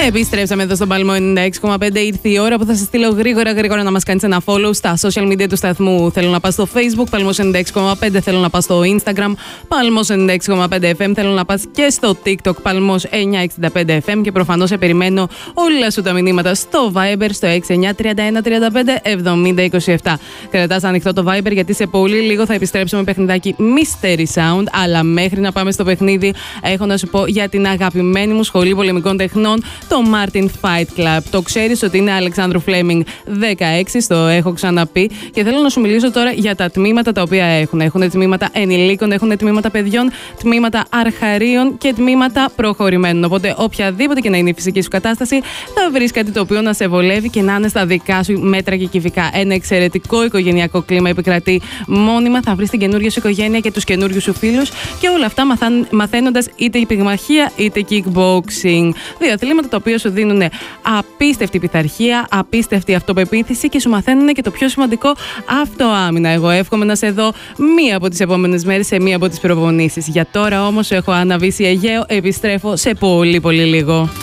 Επιστρέψαμε εδώ στον Παλμό 96,5. Ήρθε η ώρα που θα σας στείλω γρήγορα να μας κάνεις ένα follow στα social media του σταθμού. Θέλω να πας στο Facebook, Παλμός 96,5. Θέλω να πας στο Instagram, Παλμός 96,5 FM. Θέλω να πας και στο TikTok, Παλμός 965 FM. Και προφανώς σε περιμένω όλα σου τα μηνύματα στο Viber, στο 6931357027. Κρατάς ανοιχτό το Viber, γιατί σε πολύ λίγο θα επιστρέψουμε με παιχνιδάκι Mystery Sound. Αλλά μέχρι να πάμε στο παιχνίδι, έχω να σου πω για την αγαπημένη μου σχολή πολεμικών τεχνών, το Martin Fight Club. Το ξέρεις ότι είναι Αλεξάνδρου Φλέμινγκ 16, το έχω ξαναπεί. Και θέλω να σου μιλήσω τώρα για τα τμήματα τα οποία έχουν. Έχουν τμήματα ενηλίκων, έχουν τμήματα παιδιών, τμήματα αρχαρίων και τμήματα προχωρημένων. Οπότε, οποιαδήποτε και να είναι η φυσική σου κατάσταση, θα βρεις κάτι το οποίο να σε βολεύει και να είναι στα δικά σου μέτρα και κυβικά. Ένα εξαιρετικό οικογενειακό κλίμα επικρατεί μόνιμα. Θα βρεις την καινούργια σου οικογένεια και τους καινούριους σου φίλους. Και όλα αυτά μαθαίνοντας είτε πυγμαχία είτε kickboxing. Δύο αθλήματα τα οποία σου δίνουν απίστευτη πειθαρχία, απίστευτη αυτοπεποίθηση και σου μαθαίνουν και το πιο σημαντικό, αυτοάμυνα. Εγώ εύχομαι να σε δω μία από τις επόμενες μέρες σε μία από τις προπονήσεις. Για τώρα όμως έχω αναβήσει Αιγαίο, επιστρέφω σε πολύ λίγο.